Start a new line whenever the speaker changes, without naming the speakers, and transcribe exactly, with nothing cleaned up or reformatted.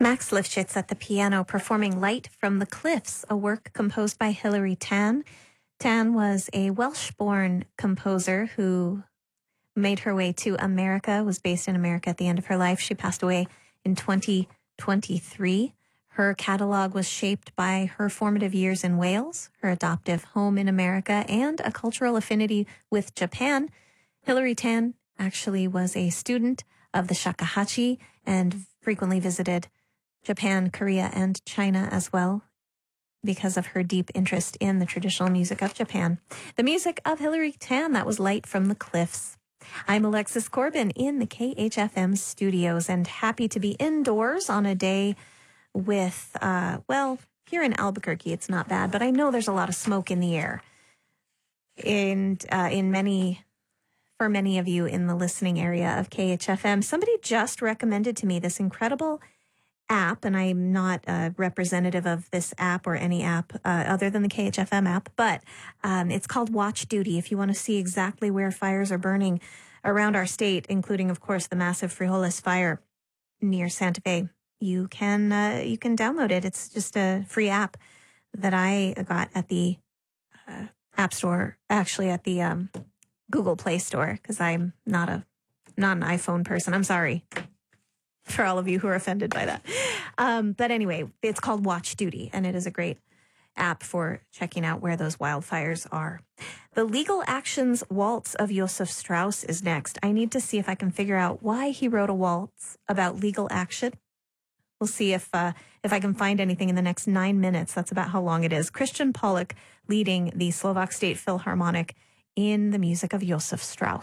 Max Lifshitz at the piano performing Light from the Cliffs, a work composed by Hilary Tan. Tan was a Welsh-born composer who made her way to America, was based in America at the end of her life. She passed away in twenty twenty-three. Her catalog was shaped by her formative years in Wales, her adoptive home in America, and a cultural affinity with Japan. Hilary Tan actually was a student of the shakuhachi and frequently visited Japan, Korea, and China as well because of her deep interest in the traditional music of Japan. The music of Hilary Tan, that was Light from the Cliffs. I'm Alexis Corbin in the K H F M studios and happy to be indoors on a day with, uh, well, here in Albuquerque, it's not bad, but I know there's a lot of smoke in the air. And uh, in many, for many of you in the listening area of K H F M, somebody just recommended to me this incredible app, and I'm not a representative of this app or any app uh, other than the K H F M app, but um, it's called Watch Duty. If you want to see exactly where fires are burning around our state, including, of course, the massive Frijoles fire near Santa Fe, you can uh, you can download it. It's just a free app that I got at the uh, App Store, actually at the um, Google Play Store, because I'm not a not an iPhone person. I'm sorry for all of you who are offended by that. Um, but anyway, it's called Watch Duty, and it is a great app for checking out where those wildfires are. The Legal Actions Waltz of Josef Strauss is next. I need to see if I can figure out why he wrote a waltz about legal action. We'll see if uh, if I can find anything in the next nine minutes. That's about how long it is. Christian Pollock leading the Slovak State Philharmonic in the music of Josef Strauss.